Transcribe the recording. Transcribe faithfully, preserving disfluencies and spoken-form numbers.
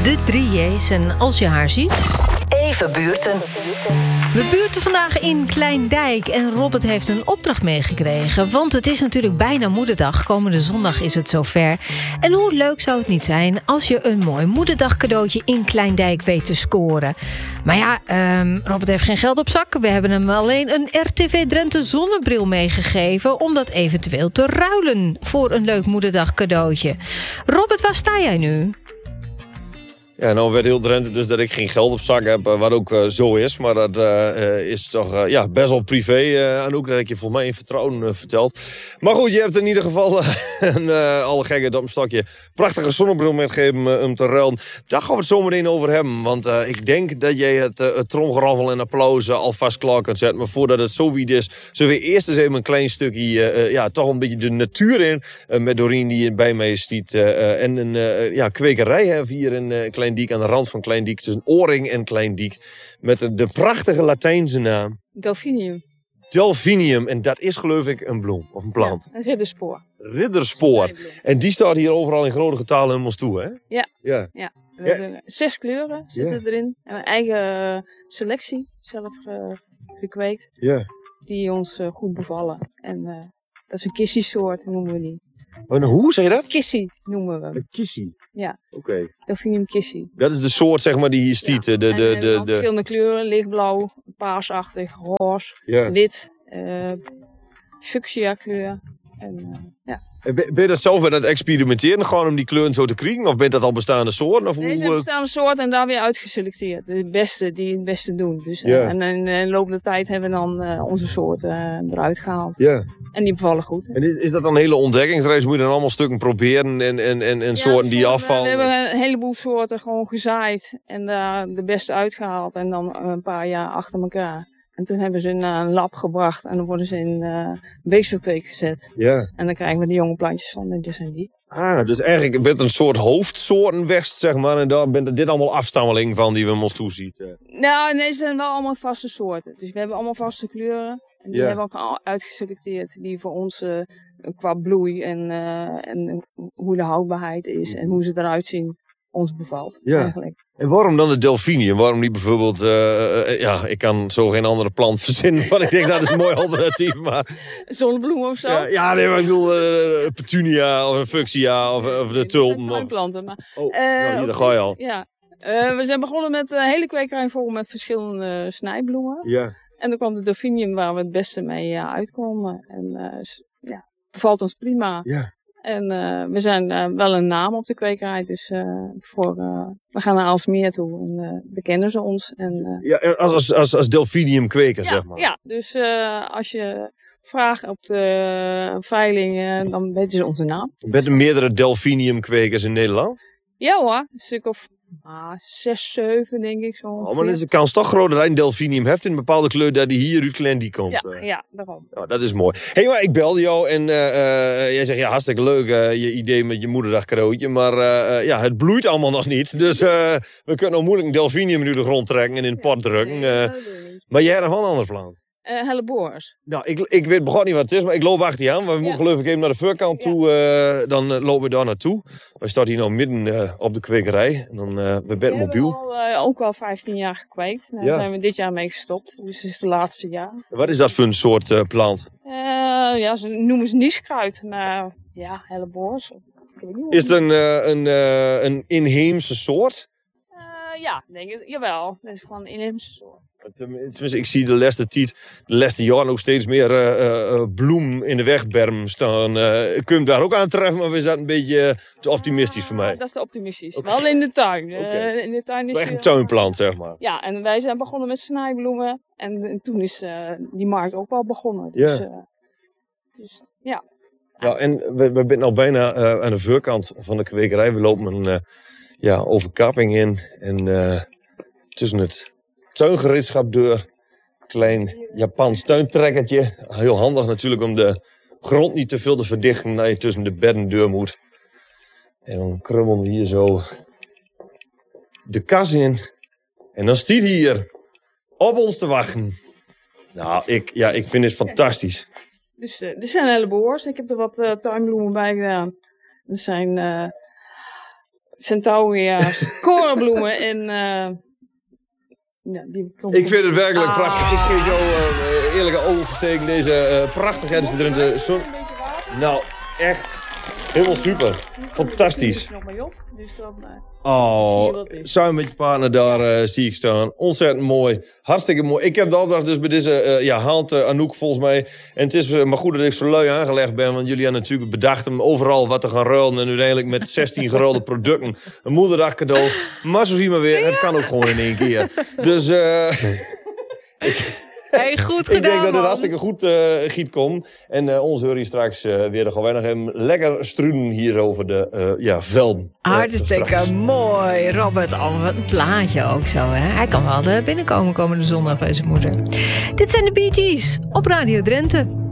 De drie J's en als je haar ziet... Even buurten. We buurten vandaag in Kleindijk en Robert heeft een opdracht meegekregen. Want het is natuurlijk bijna Moederdag. Komende zondag is het zover. En hoe leuk zou het niet zijn als je een mooi Moederdag cadeautje in Kleindijk weet te scoren. Maar ja, um, Robert heeft geen geld op zak. We hebben hem alleen een R T V Drenthe zonnebril meegegeven om dat eventueel te ruilen voor een leuk Moederdag cadeautje. Robert, waar sta jij nu? Ja, nou werd heel Drenthe dus dat ik geen geld op zak heb, wat ook uh, zo is. Maar dat uh, is toch uh, ja, best wel privé. Uh, en ook dat ik je volgens mij in vertrouwen uh, verteld. Maar goed, je hebt in ieder geval uh, een, uh, alle gekheid op een stokje prachtige zonnebril metgegeven uh, om te ruilen. Daar gaan we het zo meteen over hebben. Want uh, ik denk dat jij het, uh, het tromgeraffel en applaus uh, alvast klaar kunt zetten. Maar voordat het zo wie is, zullen we eerst eens even een klein stukje, uh, uh, ja, toch een beetje de natuur in. Uh, met Doreen die bij mij stiet. Uh, uh, en een uh, ja, kwekerij hebben we hier in uh, Klein Diek, aan de rand van Klein-Diek, tussen Oring en Klein-Diek, met de, de prachtige Latijnse naam Delphinium. Delphinium, en dat is geloof ik een bloem of een plant. Ja, een ridderspoor. Ridderspoor. En die staat hier overal in grote getalen helemaal toe, hè? Ja. Ja. ja. We ja. hebben zes kleuren zitten ja. erin. En een eigen selectie, zelf ge, gekweekt, ja. die ons uh, goed bevallen. En uh, dat is een kissiesoort, noemen we die. En hoe zei je dat? Kissie noemen we hem. Een kissie? Ja. Oké. Okay. Delphinium kissie. Dat is de soort, zeg maar, die hier stiet. Ja. De, de, de, de, de... verschillende kleuren. Lichtblauw, paarsachtig, roze, ja. wit, uh, fuchsia kleur. En, uh, ja. En ben je dat zelf bij dat experimenteren, gewoon om die kleuren zo te krijgen? Of bent dat al bestaande soorten? Of nee, hoe... zijn bestaande soorten en daar weer uitgeselecteerd. De beste die het beste doen. Dus, ja. uh, en in de loop der tijd hebben we dan uh, onze soorten uh, eruit gehaald. Ja. En die bevallen goed. Hè? En is, is dat dan een hele ontdekkingsreis? Moet je dan allemaal stukken proberen en, en, en, en ja, soorten die afvallen? We hebben een heleboel soorten gewoon gezaaid en daar de beste uitgehaald. En dan een paar jaar achter elkaar. En toen hebben ze in uh, een lab gebracht en dan worden ze in uh, beeksverkweek gezet. Ja. En dan krijgen we de jonge plantjes van en dit zijn die. Ah, dus eigenlijk bent een soort hoofdsoortenwest, zeg maar. En daar bent dit allemaal afstammeling van die we ons toeziet. Uh. Nou, nee, ze zijn wel allemaal vaste soorten. Dus we hebben allemaal vaste kleuren. En die ja. hebben we ook al uitgeselecteerd. Die voor ons uh, qua bloei en, uh, en hoe de houdbaarheid is en hoe ze eruit zien ons bevalt. Ja. Eigenlijk. En waarom dan de delphinium? Waarom niet bijvoorbeeld... Uh, uh, ja, ik kan zo geen andere plant verzinnen. Want ik denk dat is een mooi alternatief. Maar... Zonnebloem of zo? Ja, ja nee, maar ik bedoel uh, petunia of een fuchsia of, of de tulpen. Of... planten, maar... Oh, uh, nou, hier, daar ga je al. Ja. Uh, we zijn begonnen met een hele kwekerij vol met verschillende snijbloemen. Ja. En dan kwam de delphinium waar we het beste mee uh, uitkomen. En uh, ja, bevalt ons prima. Ja. En uh, we zijn uh, wel een naam op de kwekerij, dus uh, voor, uh, we gaan naar Aalsmeer toe en uh, bekennen ze ons. En, uh, ja, als, als, als delphinium kweker, ja, zeg maar. Ja, dus uh, als je vraagt op de veiling, uh, dan weten ze onze naam. Met meerdere delphinium kwekers in Nederland? Ja hoor, een stuk of ah, zes, zeven denk ik zo. Oh, maar de kans toch groter dat je een delphinium hebt in een bepaalde kleur dat die hier uit Klein-Diek komt. Ja, uh. ja, daarom. Oh, dat is mooi. Hé, hey, maar ik belde jou en uh, uh, jij zegt ja, hartstikke leuk uh, je idee met je moederdag cadeautje, maar uh, ja, het bloeit allemaal nog niet. Dus uh, we kunnen nog moeilijk een delphinium nu de grond trekken en in het pot drukken. Uh, maar jij hebt nog wel een ander plan. Uh, helleboors. Nou, ik, ik weet begon niet wat het is, maar ik loop achter je aan. Maar we ja. moeten geloof ik even naar de voorkant toe. Uh, dan uh, lopen we daar naartoe. We staan hier nou midden uh, op de kwekerij. En dan uh, we bent mobiel. We hebben al, uh, ook al vijftien jaar gekweekt. Daar ja. zijn we dit jaar mee gestopt. Dus het is het laatste jaar. Wat is dat voor een soort uh, plant? Uh, ja, ze noemen ze nieskruid. Maar ja, helleboors. Is het een, uh, een, uh, een inheemse soort? Uh, ja, denk ik. Jawel. Het is gewoon een inheemse soort. Tenminste, ik zie de laatste tijd, de laatste jaren ook steeds meer uh, uh, bloem in de wegberm staan. Uh, kun je hem daar ook aantreffen, maar is dat een beetje te optimistisch voor mij? Uh, dat is te optimistisch. Okay. Wel in de tuin. Okay. Uh, in de tuin is echt een tuinplant, zeg maar. Ja, en wij zijn begonnen met snijbloemen. En, en toen is uh, die markt ook wel begonnen. Dus, ja. Uh, dus ja. Ja, en we, we zijn al bijna uh, aan de voorkant van de kwekerij. We lopen een uh, ja, overkapping in. En uh, tussen het tuingereedschap deur. Klein Japans tuintrekkertje. Heel handig natuurlijk om de grond niet te veel te verdichten. Dat je tussen de bed en deur moet. En dan krummelen we hier zo de kas in. En dan staat hier op ons te wachten. Nou, ik, ja, ik vind het fantastisch. Dus uh, er zijn een heleboel. Ik heb er wat uh, tuinbloemen bij gedaan. Er zijn uh, centauria's, korenbloemen en... Uh, ja, die ik vind het werkelijk ah. prachtig. Ik geef jou uh, eerlijke oversteken deze uh, prachtigheid voor de zon. Nou, echt helemaal super. Fantastisch. Dus dan, uh, oh, samen met je partner daar uh, zie ik staan. Ontzettend mooi. Hartstikke mooi. Ik heb de opdracht dus bij deze uh, ja, haalt uh, Anouk volgens mij. En het is uh, maar goed dat ik zo lui aangelegd ben. Want jullie hebben natuurlijk bedacht om overal wat te gaan ruilen. En uiteindelijk met zestien geruilde producten. Een moederdag cadeau. Maar zo zien we weer. Het kan ook gewoon in één keer. Dus... Uh, ik, Hey, goed gedaan, ik denk dat het man. hartstikke goed uh, giet komt. En uh, ons hoor je straks uh, weer. Dan gaan wij nog even lekker struinen hier over de uh, ja, velden. Hartstikke uh, mooi, Robert. Oh, wat een plaatje ook zo, hè? Hij kan wel uh, binnenkomen komende zondag bij zijn moeder. Dit zijn de Bee Gees op Radio Drenthe.